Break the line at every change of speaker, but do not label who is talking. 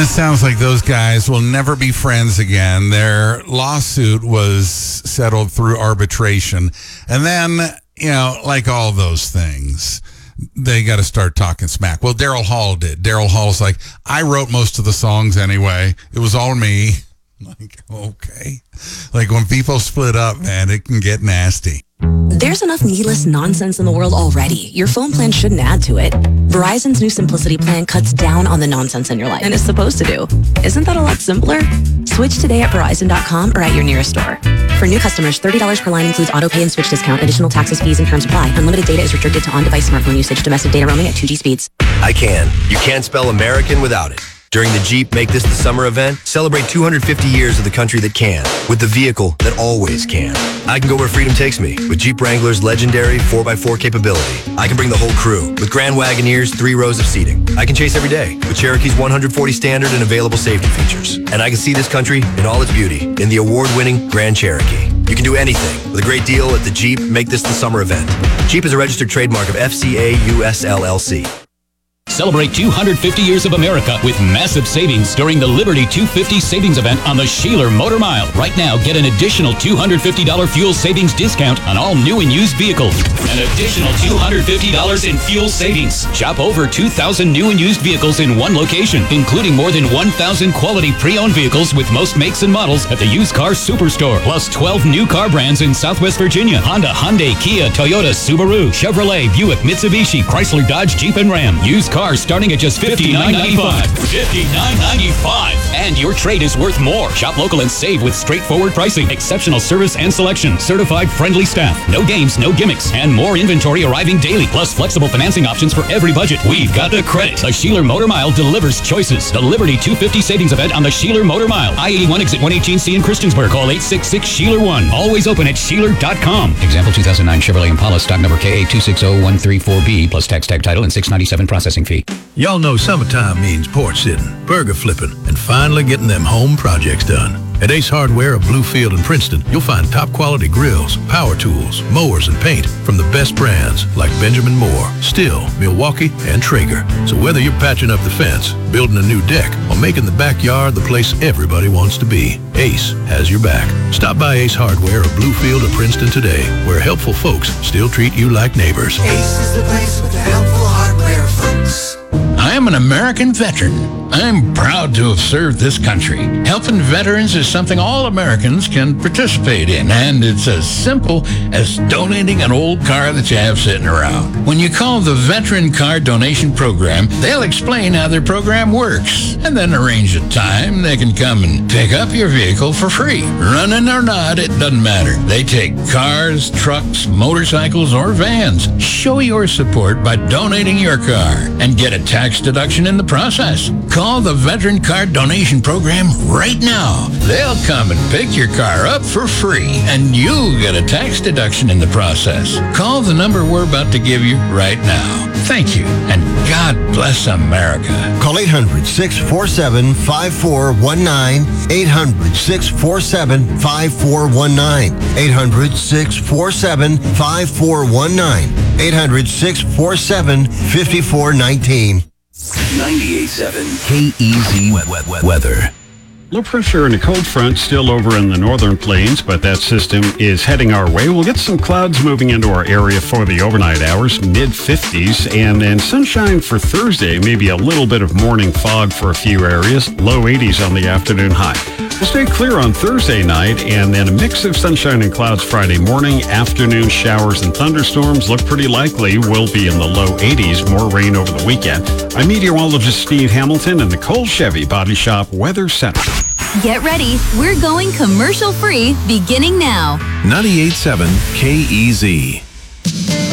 it sounds like those guys will never be friends again. Their lawsuit was settled through arbitration. And then, like all those things, they got to start talking smack. Well, Daryl Hall did. Daryl Hall's like, I wrote most of the songs anyway. It was all me. Like, okay. Like when people split up, man, it can get nasty.
There's enough needless nonsense in the world already. Your phone plan shouldn't add to it. Verizon's new Simplicity plan cuts down on the nonsense in your life, and is supposed to do. Isn't that a lot simpler? Switch today at Verizon.com or at your nearest store. For new customers, $30 per line includes auto pay and switch discount. Additional taxes, fees, and terms apply. Unlimited data is restricted to on-device smartphone usage. Domestic data roaming at 2G speeds.
I can. You can't spell American without it. During the Jeep Make This the Summer event, celebrate 250 years of the country that can, with the vehicle that always can. I can go where freedom takes me, with Jeep Wrangler's legendary 4x4 capability. I can bring the whole crew, with Grand Wagoneer's 3 rows of seating. I can chase every day, with Cherokee's 140 standard and available safety features. And I can see this country in all its beauty, in the award-winning Grand Cherokee. You can do anything with a great deal at the Jeep Make This the Summer event. Jeep is a registered trademark of FCA US LLC.
Celebrate 250 years of America with massive savings during the Liberty 250 Savings Event on the Sheeler Motor Mile. Right now, get an additional $250 fuel savings discount on all new and used vehicles. An additional $250 in fuel savings. Shop over 2,000 new and used vehicles in one location, including more than 1,000 quality pre-owned vehicles with most makes and models at the Used Car Superstore. Plus 12 new car brands in Southwest Virginia. Honda, Hyundai, Kia, Toyota, Subaru, Chevrolet, Buick, Mitsubishi, Chrysler, Dodge, Jeep, and Ram. Used cars starting at just $59.95. $59.95. And your trade is worth more. Shop local and save with straightforward pricing, exceptional service and selection, certified friendly staff, no games, no gimmicks, and more inventory arriving daily, plus flexible financing options for every budget. We've got the credit. The Sheeler Motor Mile delivers choices. The Liberty 250 Savings Event on the Sheeler Motor Mile. I-81 exit 118C in Christiansburg. Call 866-SHEELER1. Always open at Sheeler.com. Example 2009 Chevrolet Impala stock number KA260134B plus tax tag title and $697 processing fee.
Y'all know summertime means porch sitting, burger flipping, and finally getting them home projects done. At Ace Hardware of Bluefield and Princeton, you'll find top quality grills, power tools, mowers, and paint from the best brands like Benjamin Moore, Stihl, Milwaukee, and Traeger. So whether you're patching up the fence, building a new deck, or making the backyard the place everybody wants to be, Ace has your back. Stop by Ace Hardware of Bluefield or Princeton today, where helpful folks still treat you like neighbors.
Ace is the place with the helpful hardware, folks.
I am an American veteran. I'm proud to have served this country. Helping veterans is something all Americans can participate in, and it's as simple as donating an old car that you have sitting around. When you call the Veteran Car Donation Program, they'll explain how their program works, and then arrange a time they can come and pick up your vehicle for free. Running or not, it doesn't matter. They take cars, trucks, motorcycles, or vans. Show your support by donating your car and get a tax deduction in the process. Call the Veteran Car Donation Program right now. They'll come and pick your car up for free, and you'll get a tax deduction in the process. Call the number we're about to give you right now. Thank you, and God bless America.
Call 800-647-5419, 800-647-5419, 800-647-5419, 800-647-5419.
98.7 KEZ weather.
Low pressure and a cold front still over in the northern plains, but that system is heading our way. We'll get some clouds moving into our area for the overnight hours, mid-50s, and then sunshine for Thursday, maybe a little bit of morning fog for a few areas, low 80s on the afternoon high. We'll stay clear on Thursday night, and then a mix of sunshine and clouds Friday morning. Afternoon showers and thunderstorms look pretty likely. Will be in the low 80s, more rain over the weekend. I'm meteorologist Steve Hamilton in the Cole Chevy Body Shop Weather Center.
Get ready. We're going commercial free beginning now.
98.7 KEZ.